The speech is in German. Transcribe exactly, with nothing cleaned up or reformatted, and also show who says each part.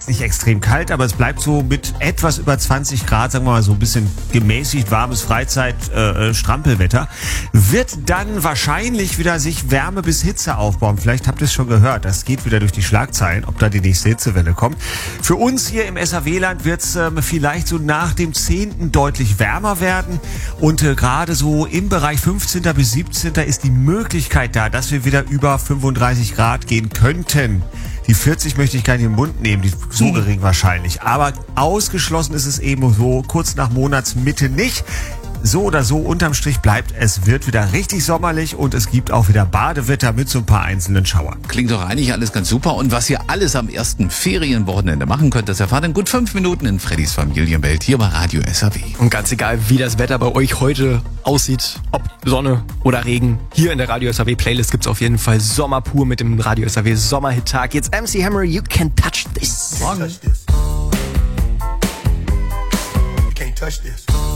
Speaker 1: jetzt nicht extrem kalt, aber es bleibt so mit etwas über zwanzig Grad, sagen wir mal so ein bisschen gemäßigt warmes Freizeit-Strampelwetter. Äh, wird dann wahrscheinlich wieder sich Wärme bis Hitze aufbauen. Vielleicht habt ihr es schon gehört, das geht wieder durch die Schlagzeilen, ob da die nächste Hitzewelle kommt. Für uns hier im S A W-Land wird es ähm, vielleicht so nach dem zehnten deutlich wärmer werden und äh, gerade so im Bereich fünfzehnten bis siebzehnten ist die Möglichkeit da, dass wir wieder über fünfunddreißig Grad gehen könnten. Die vierzig möchte ich gar nicht im Mund nehmen, die so hm. gering wahrscheinlich. Aber ausgeschlossen ist es eben so kurz nach Monatsmitte nicht. So oder so, unterm Strich bleibt, es wird wieder richtig sommerlich und es gibt auch wieder Badewetter mit so ein paar einzelnen Schauern.
Speaker 2: Klingt doch eigentlich alles ganz super. Und was ihr alles am ersten Ferienwochenende machen könnt, das erfahrt in gut fünf Minuten in Freddys Familienwelt hier bei Radio S A W.
Speaker 3: Und ganz egal, wie das Wetter bei euch heute aussieht, ob Sonne oder Regen, hier in der Radio S A W Playlist gibt's auf jeden Fall Sommer pur mit dem Radio S A W Sommerhit-Tag. Jetzt M C Hammer, You Can't Touch This.
Speaker 4: Morgen. You can't touch this.